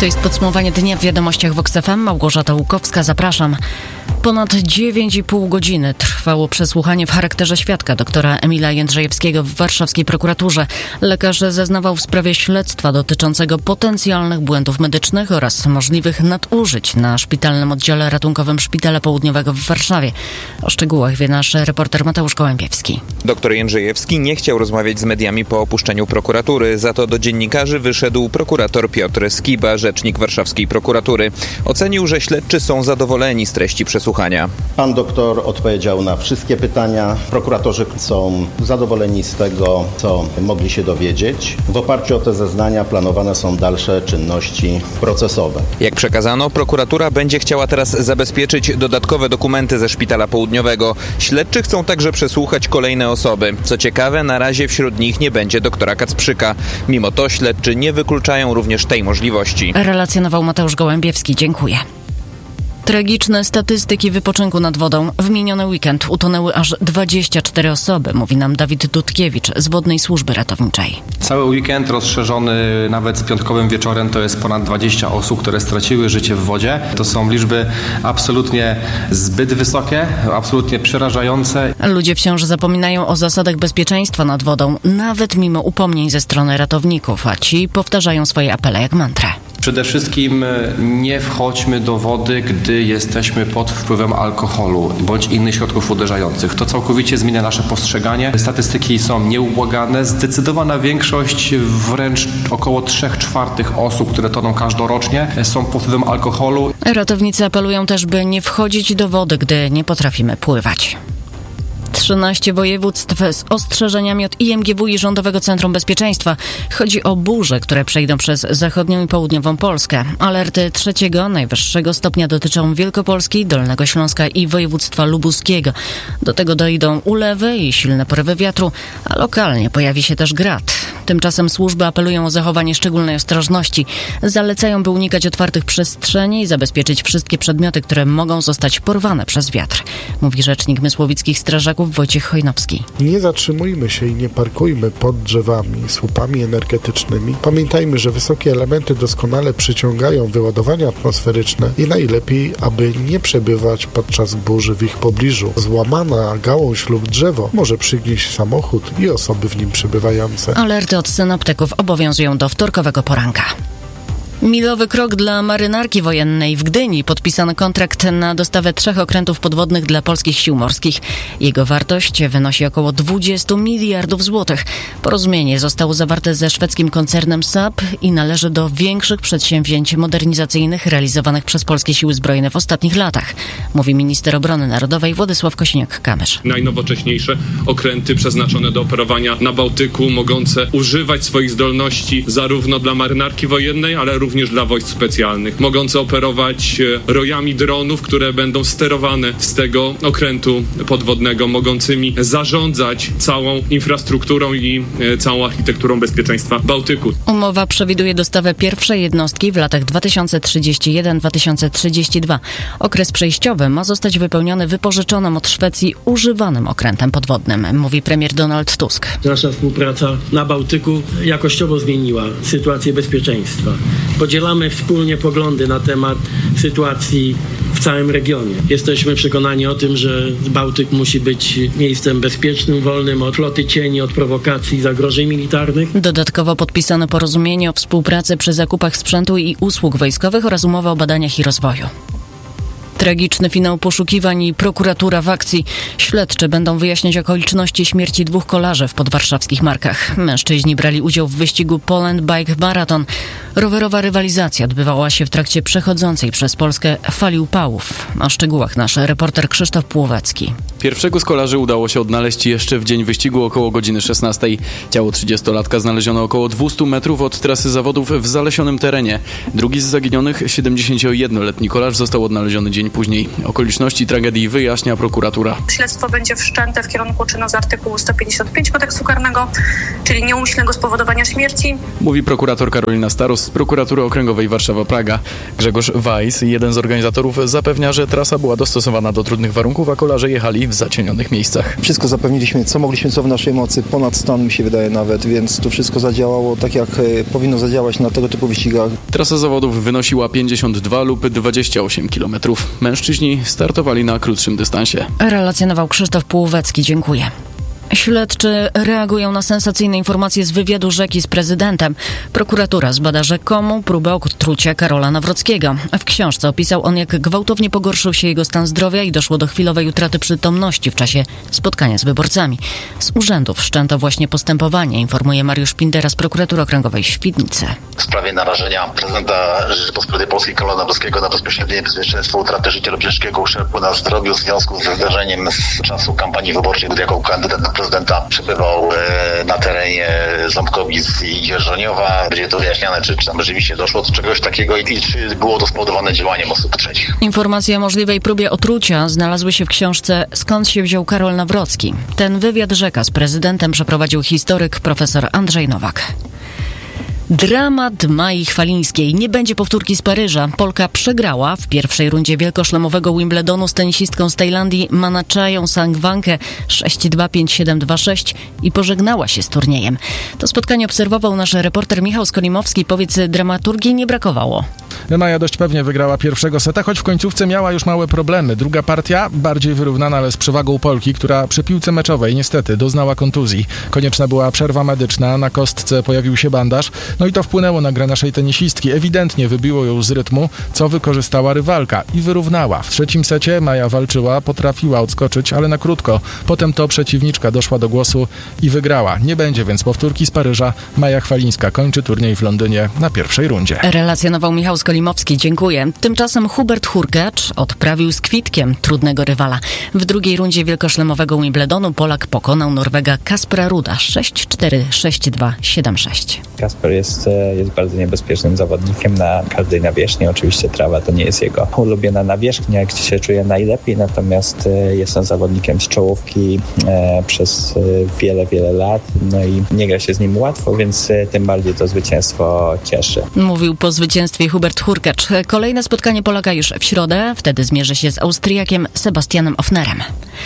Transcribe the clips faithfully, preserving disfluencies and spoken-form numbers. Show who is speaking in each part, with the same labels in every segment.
Speaker 1: To jest podsumowanie dnia w Wiadomościach Vox F M. Małgorzata Łukowska, zapraszam. Ponad dziewięć i pół godziny trwało przesłuchanie w charakterze świadka doktora Emila Jędrzejewskiego w warszawskiej prokuraturze. Lekarz zeznawał w sprawie śledztwa dotyczącego potencjalnych błędów medycznych oraz możliwych nadużyć na szpitalnym oddziale ratunkowym Szpitala Południowego w Warszawie. O szczegółach wie nasz reporter Mateusz Gołębiewski.
Speaker 2: Doktor Jędrzejewski nie chciał rozmawiać z mediami po opuszczeniu prokuratury. Za to do dziennikarzy wyszedł prokurator Piotr Skiba, rzecznik warszawskiej prokuratury. Ocenił, że śledczy są zadowoleni z treści przesłuchania.
Speaker 3: Pan doktor odpowiedział na wszystkie pytania. Prokuratorzy są zadowoleni z tego, co mogli się dowiedzieć. W oparciu o te zeznania planowane są dalsze czynności procesowe.
Speaker 2: Jak przekazano, prokuratura będzie chciała teraz zabezpieczyć dodatkowe dokumenty ze Szpitala Południowego. Śledczy chcą także przesłuchać kolejne osoby. Co ciekawe, na razie wśród nich nie będzie doktora Kacprzyka. Mimo to śledczy nie wykluczają również tej możliwości.
Speaker 1: Relacjonował Mateusz Gołębiewski. Dziękuję. Tragiczne statystyki wypoczynku nad wodą. W miniony weekend utonęły aż dwadzieścia cztery osoby, mówi nam Dawid Dudkiewicz z Wodnej Służby Ratowniczej.
Speaker 4: Cały weekend rozszerzony nawet z piątkowym wieczorem to jest ponad dwadzieścia osób, które straciły życie w wodzie. To są liczby absolutnie zbyt wysokie, absolutnie przerażające.
Speaker 1: Ludzie wciąż zapominają o zasadach bezpieczeństwa nad wodą, nawet mimo upomnień ze strony ratowników, a ci powtarzają swoje apele jak mantrę.
Speaker 4: Przede wszystkim nie wchodźmy do wody, gdy jesteśmy pod wpływem alkoholu bądź innych środków uderzających. To całkowicie zmienia nasze postrzeganie. Statystyki są nieubłagane. Zdecydowana większość, wręcz około trzech czwartych osób, które toną każdorocznie, są pod wpływem alkoholu.
Speaker 1: Ratownicy apelują też, by nie wchodzić do wody, gdy nie potrafimy pływać. trzynaście województw z ostrzeżeniami od I M G W i Rządowego Centrum Bezpieczeństwa. Chodzi o burze, które przejdą przez zachodnią i południową Polskę. Alerty trzeciego, najwyższego stopnia dotyczą Wielkopolski, Dolnego Śląska i województwa lubuskiego. Do tego dojdą ulewy i silne porywy wiatru, a lokalnie pojawi się też grad. Tymczasem służby apelują o zachowanie szczególnej ostrożności. Zalecają, by unikać otwartych przestrzeni i zabezpieczyć wszystkie przedmioty, które mogą zostać porwane przez wiatr, mówi rzecznik Mysłowickich Strażaków Wojciech Chojnowski.
Speaker 5: Nie zatrzymujmy się i nie parkujmy pod drzewami, słupami energetycznymi. Pamiętajmy, że wysokie elementy doskonale przyciągają wyładowania atmosferyczne i najlepiej, aby nie przebywać podczas burzy w ich pobliżu. Złamana gałąź lub drzewo może przygnieść samochód i osoby w nim przebywające.
Speaker 1: Alerty od synoptyków obowiązują do wtorkowego poranka. Milowy krok dla marynarki wojennej. W Gdyni podpisano kontrakt na dostawę trzech okrętów podwodnych dla polskich sił morskich. Jego wartość wynosi około dwadzieścia miliardów złotych. Porozumienie zostało zawarte ze szwedzkim koncernem S A P i należy do większych przedsięwzięć modernizacyjnych realizowanych przez polskie siły zbrojne w ostatnich latach, mówi minister obrony narodowej Władysław Kosiniak-Kamysz.
Speaker 6: Najnowocześniejsze okręty przeznaczone do operowania na Bałtyku, mogące używać swoich zdolności zarówno dla marynarki wojennej, ale również również dla wojsk specjalnych, mogące operować rojami dronów, które będą sterowane z tego okrętu podwodnego, mogącymi zarządzać całą infrastrukturą i całą architekturą bezpieczeństwa Bałtyku.
Speaker 1: Umowa przewiduje dostawę pierwszej jednostki w latach dwa tysiące trzydziesty jeden do dwa tysiące trzydziesty dwa. Okres przejściowy ma zostać wypełniony wypożyczonym od Szwecji używanym okrętem podwodnym, mówi premier Donald Tusk.
Speaker 7: Nasza współpraca na Bałtyku jakościowo zmieniła sytuację bezpieczeństwa. Podzielamy wspólnie poglądy na temat sytuacji w całym regionie. Jesteśmy przekonani o tym, że Bałtyk musi być miejscem bezpiecznym, wolnym od floty cieni, od prowokacji i zagrożeń militarnych.
Speaker 1: Dodatkowo podpisano porozumienie o współpracy przy zakupach sprzętu i usług wojskowych oraz umowę o badaniach i rozwoju. Tragiczny finał poszukiwań i prokuratura w akcji. Śledczy będą wyjaśniać okoliczności śmierci dwóch kolarzy w podwarszawskich Markach. Mężczyźni brali udział w wyścigu Poland Bike Marathon. Rowerowa rywalizacja odbywała się w trakcie przechodzącej przez Polskę fali upałów. O szczegółach nasz reporter Krzysztof Płowacki.
Speaker 8: Pierwszego z kolarzy udało się odnaleźć jeszcze w dzień wyścigu około godziny szesnastej. Ciało trzydziestolatka znaleziono około dwieście metrów od trasy zawodów w zalesionym terenie. Drugi z zaginionych, siedemdziesięciojednoletni kolarz, został odnaleziony dzień później. Okoliczności tragedii wyjaśnia prokuratura.
Speaker 9: Śledztwo będzie wszczęte w kierunku czynu z artykułu sto pięćdziesiąt pięć Kodeksu Karnego, czyli nieumyślnego spowodowania śmierci.
Speaker 8: Mówi prokurator Karolina Staros z Prokuratury Okręgowej Warszawa-Praga. Grzegorz Weiss, jeden z organizatorów, zapewnia, że trasa była dostosowana do trudnych warunków, a kolarze jechali w zacienionych miejscach.
Speaker 10: Wszystko zapewniliśmy, co mogliśmy, co w naszej mocy, ponad stan mi się wydaje nawet, więc to wszystko zadziałało tak, jak powinno zadziałać na tego typu wyścigach.
Speaker 8: Trasa zawodów wynosiła pięćdziesiąt dwa lub dwadzieścia osiem kilometrów. Mężczyźni startowali na krótszym dystansie.
Speaker 1: Relacjonował Krzysztof Półwecki. Dziękuję. Śledczy reagują na sensacyjne informacje z wywiadu Rzeki z prezydentem. Prokuratura zbada rzekomą próbę otrucia Karola Nawrockiego. W książce opisał on, jak gwałtownie pogorszył się jego stan zdrowia i doszło do chwilowej utraty przytomności w czasie spotkania z wyborcami. Z urzędów wszczęto właśnie postępowanie, informuje Mariusz Pindera z Prokuratury Okręgowej w Świdnicy.
Speaker 11: W sprawie narażenia prezydenta Rzeczypospolitej Polskiej Karola Nawrockiego na bezpośrednie niebezpieczeństwo utraty życia lub ciężkiego uszczerbku na zdrowiu w związku z wydarzeniem z czasu kampanii wyborczej, gdy jako kandydat na prezydenta przebywał na terenie Ząbkowic i Dzierżoniowa. Będzie to wyjaśniane, czy, czy tam rzeczywiście doszło do czegoś takiego i, i czy było to spowodowane działaniem osób trzecich.
Speaker 1: Informacje o możliwej próbie otrucia znalazły się w książce Skąd się wziął Karol Nawrocki. Ten wywiad Rzeka z prezydentem przeprowadził historyk profesor Andrzej Nowak. Dramat Mai Chwalińskiej. Nie będzie powtórki z Paryża. Polka przegrała w pierwszej rundzie wielkoszlemowego Wimbledonu z tenisistką z Tajlandii Manaczają Sangwankę sześć dwa, pięć siedem, dwa sześć i pożegnała się z turniejem. To spotkanie obserwował nasz reporter Michał Skolimowski. Powiedz, dramaturgii nie brakowało.
Speaker 12: Maja dość pewnie wygrała pierwszego seta, choć w końcówce miała już małe problemy. Druga partia bardziej wyrównana, ale z przewagą Polki, która przy piłce meczowej niestety doznała kontuzji. Konieczna była przerwa medyczna, na kostce pojawił się bandaż, no i to wpłynęło na grę naszej tenisistki. Ewidentnie wybiło ją z rytmu, co wykorzystała rywalka i wyrównała. W trzecim secie Maja walczyła, potrafiła odskoczyć, ale na krótko. Potem to przeciwniczka doszła do głosu i wygrała. Nie będzie więc powtórki z Paryża. Maja Chwalińska kończy turniej w Londynie na pierwszej rundzie.
Speaker 1: Relacjonował Michał Skolimowski, dziękuję. Tymczasem Hubert Hurkacz odprawił z kwitkiem trudnego rywala. W drugiej rundzie wielkoszlemowego Wimbledonu Polak pokonał Norwega Kaspera Ruda sześć cztery, sześć dwa, siedem sześć.
Speaker 13: Kasper jest, jest bardzo niebezpiecznym zawodnikiem na każdej nawierzchni. Oczywiście trawa to nie jest jego ulubiona nawierzchnia, gdzie się czuje najlepiej, natomiast jest on zawodnikiem z czołówki e, przez wiele, wiele lat. No i nie gra się z nim łatwo, więc tym bardziej to zwycięstwo cieszy.
Speaker 1: Mówił po zwycięstwie Hubert Hurkacz. Kolejne spotkanie Polaka już w środę. Wtedy zmierzy się z Austriakiem Sebastianem Ofnerem.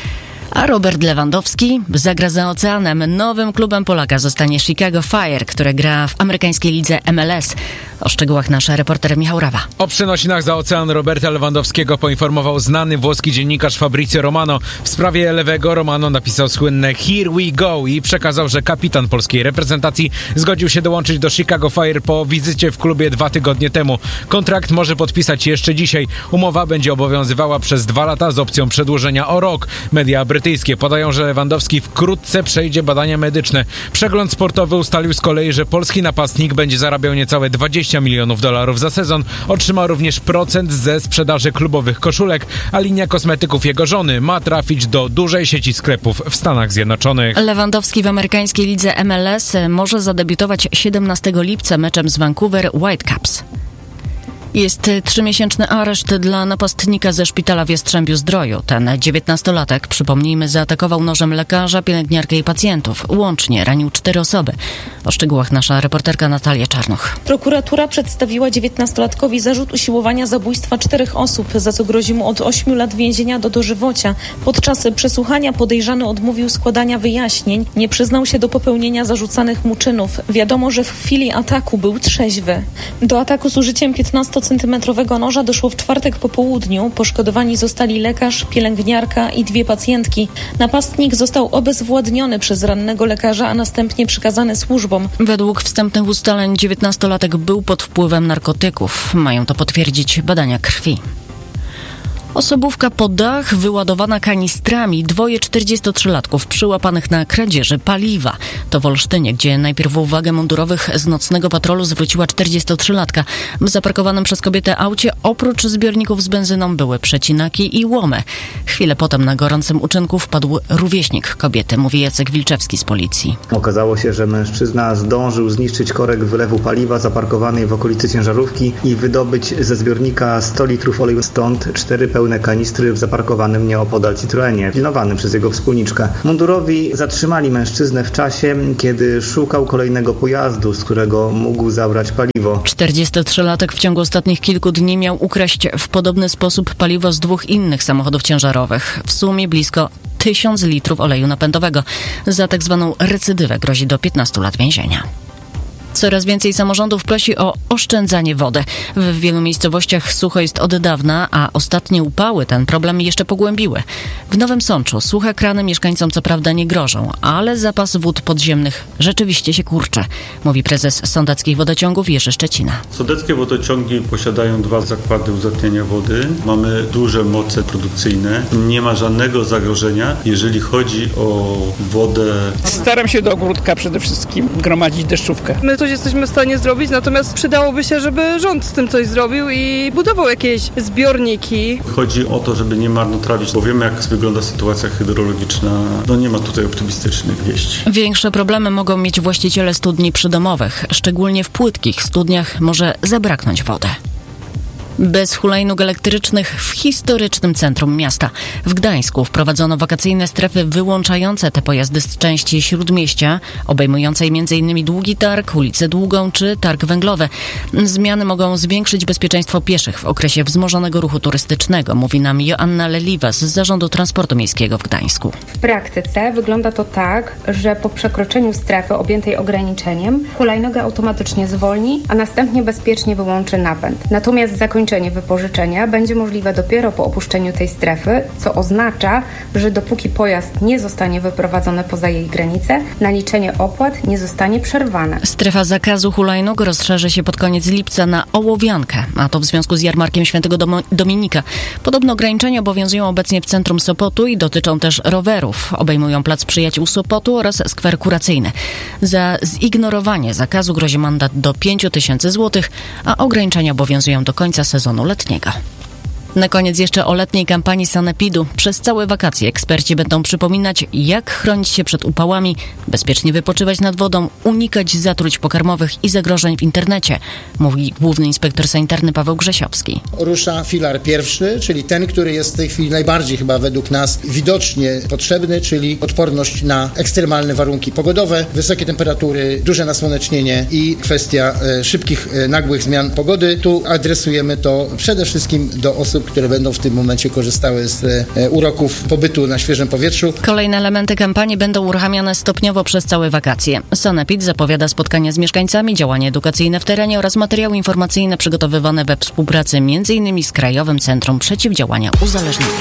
Speaker 1: A Robert Lewandowski zagra za oceanem. Nowym klubem Polaka zostanie Chicago Fire, które gra w amerykańskiej lidze M L S. O szczegółach nasz reporter Michał Rawa.
Speaker 14: O przenosinach za ocean Roberta Lewandowskiego poinformował znany włoski dziennikarz Fabrizio Romano. W sprawie lewego Romano napisał słynne Here we go i przekazał, że kapitan polskiej reprezentacji zgodził się dołączyć do Chicago Fire po wizycie w klubie dwa tygodnie temu. Kontrakt może podpisać jeszcze dzisiaj. Umowa będzie obowiązywała przez dwa lata z opcją przedłużenia o rok. Media brytyjskie podają, że Lewandowski wkrótce przejdzie badania medyczne. Przegląd sportowy ustalił z kolei, że polski napastnik będzie zarabiał niecałe dwadzieścia milionów dolarów za sezon. Otrzyma również procent ze sprzedaży klubowych koszulek, a linia kosmetyków jego żony ma trafić do dużej sieci sklepów w Stanach Zjednoczonych.
Speaker 1: Lewandowski w amerykańskiej lidze M L S może zadebiutować siedemnastego lipca meczem z Vancouver Whitecaps. Jest trzymiesięczny areszt dla napastnika ze szpitala w Jastrzębiu-Zdroju. Ten dziewiętnastolatek, przypomnijmy, zaatakował nożem lekarza, pielęgniarkę i pacjentów. Łącznie ranił cztery osoby. O szczegółach nasza reporterka Natalia Czarnoch.
Speaker 15: Prokuratura przedstawiła dziewiętnastolatkowi zarzut usiłowania zabójstwa czterech osób, za co grozi mu od ośmiu lat więzienia do dożywocia. Podczas przesłuchania podejrzany odmówił składania wyjaśnień. Nie przyznał się do popełnienia zarzucanych mu czynów. Wiadomo, że w chwili ataku był trzeźwy. Do ataku z użyciem piętnastocentymetrowego noża doszło w czwartek po południu. Poszkodowani zostali lekarz, pielęgniarka i dwie pacjentki. Napastnik został obezwładniony przez rannego lekarza, a następnie przekazany służbom.
Speaker 1: Według wstępnych ustaleń dziewiętnastolatek był pod wpływem narkotyków. Mają to potwierdzić badania krwi. Osobówka po dach wyładowana kanistrami. Dwoje czterdziestotrzylatków przyłapanych na kradzieży paliwa. To w Olsztynie, gdzie najpierw uwagę mundurowych z nocnego patrolu zwróciła czterdziestotrzylatka. W zaparkowanym przez kobietę aucie oprócz zbiorników z benzyną były przecinaki i łomy. Chwilę potem na gorącym uczynku wpadł rówieśnik kobiety, mówi Jacek Wilczewski z policji.
Speaker 16: Okazało się, że mężczyzna zdążył zniszczyć korek wylewu paliwa zaparkowanej w okolicy ciężarówki i wydobyć ze zbiornika sto litrów oleju. Stąd cztery pełne kanistry w zaparkowanym nieopodal Citroenie, pilnowanym przez jego wspólniczkę. Mundurowi zatrzymali mężczyznę w czasie, kiedy szukał kolejnego pojazdu, z którego mógł zabrać paliwo.
Speaker 1: czterdziestotrzylatek w ciągu ostatnich kilku dni miał ukraść w podobny sposób paliwo z dwóch innych samochodów ciężarowych. W sumie blisko tysiąc litrów oleju napędowego. Za tak zwaną recydywę grozi do piętnastu lat więzienia. Coraz więcej samorządów prosi o oszczędzanie wody. W wielu miejscowościach sucho jest od dawna, a ostatnie upały ten problem jeszcze pogłębiły. W Nowym Sączu suche krany mieszkańcom co prawda nie grożą, ale zapas wód podziemnych rzeczywiście się kurczy, mówi prezes Sądeckich Wodociągów Jerzy Szczecina.
Speaker 17: Sądeckie wodociągi posiadają dwa zakłady uzdatniania wody. Mamy duże moce produkcyjne. Nie ma żadnego zagrożenia, jeżeli chodzi o wodę.
Speaker 18: Staram się do ogródka przede wszystkim gromadzić deszczówkę. My coś jesteśmy w stanie zrobić, natomiast przydałoby się, żeby rząd z tym coś zrobił i budował jakieś zbiorniki.
Speaker 17: Chodzi o to, żeby nie marnotrawić, bo wiemy, jak wygląda sytuacja hydrologiczna. No nie ma tutaj optymistycznych wieści.
Speaker 1: Większe problemy mogą mieć właściciele studni przydomowych. Szczególnie w płytkich studniach może zabraknąć wody. Bez hulajnóg elektrycznych w historycznym centrum miasta. W Gdańsku wprowadzono wakacyjne strefy wyłączające te pojazdy z części Śródmieścia, obejmującej między innymi Długi Targ, ulicę Długą czy Targ Węglowy. Zmiany mogą zwiększyć bezpieczeństwo pieszych w okresie wzmożonego ruchu turystycznego, mówi nam Joanna Leliwa z Zarządu Transportu Miejskiego w Gdańsku.
Speaker 19: W praktyce wygląda to tak, że po przekroczeniu strefy objętej ograniczeniem hulajnoga automatycznie zwolni, a następnie bezpiecznie wyłączy napęd. Natomiast zakończenie wypożyczenia będzie możliwe dopiero po opuszczeniu tej strefy, co oznacza, że dopóki pojazd nie zostanie wyprowadzony poza jej granice, naliczenie opłat nie zostanie przerwane.
Speaker 1: Strefa zakazu hulajnóg rozszerzy się pod koniec lipca na Ołowiankę, a to w związku z jarmarkiem Świętego Dominika. Podobne ograniczenia obowiązują obecnie w centrum Sopotu i dotyczą też rowerów. Obejmują Plac Przyjaciół Sopotu oraz skwer kuracyjny. Za zignorowanie zakazu grozi mandat do pięciu tysięcy złotych, a ograniczenia obowiązują do końca sezonu. sezonu letniego. Na koniec jeszcze o letniej kampanii Sanepidu. Przez całe wakacje eksperci będą przypominać, jak chronić się przed upałami, bezpiecznie wypoczywać nad wodą, unikać zatruć pokarmowych i zagrożeń w internecie, mówi główny inspektor sanitarny Paweł Grzesiowski.
Speaker 20: Rusza filar pierwszy, czyli ten, który jest w tej chwili najbardziej chyba według nas widocznie potrzebny, czyli odporność na ekstremalne warunki pogodowe, wysokie temperatury, duże nasłonecznienie i kwestia e, szybkich, e, nagłych zmian pogody. Tu adresujemy to przede wszystkim do osób, które będą w tym momencie korzystały z e, uroków pobytu na świeżym powietrzu.
Speaker 1: Kolejne elementy kampanii będą uruchamiane stopniowo przez całe wakacje. Sanepid zapowiada spotkania z mieszkańcami, działania edukacyjne w terenie oraz materiały informacyjne przygotowywane we współpracy między innymi z Krajowym Centrum Przeciwdziałania Uzależnieniom.